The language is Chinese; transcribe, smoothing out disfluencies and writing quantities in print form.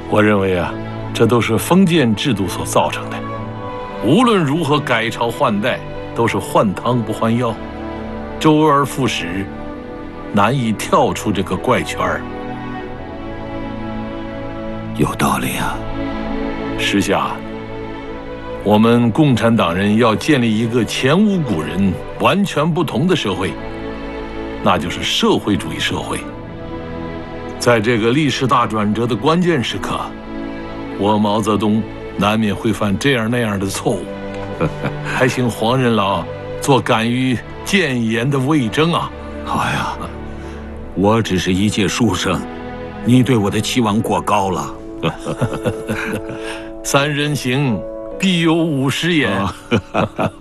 我认为啊，这都是封建制度所造成的。无论如何改朝换代，都是换汤不换药，周而复始，难以跳出这个怪圈儿。 有道理啊。 时下，我们共产党人要建立一个前无古人、完全不同的社会，那就是社会主义社会。在这个历史大转折的关键时刻，我毛泽东难免会犯这样那样的错误，还请黄任老做敢于谏言的魏征啊！ 好呀，我只是一介书生，你对我的期望过高了。 三人行，必有五十言。